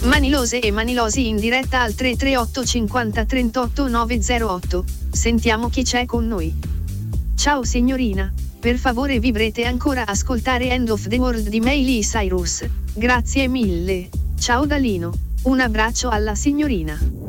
Manilose e manilosi in diretta al 338 50 38 908. Sentiamo chi c'è con noi. Ciao signorina, per favore vivrete ancora ascoltare End of the World di Miley Cyrus. Grazie mille. Ciao Dalino. Un abbraccio alla signorina.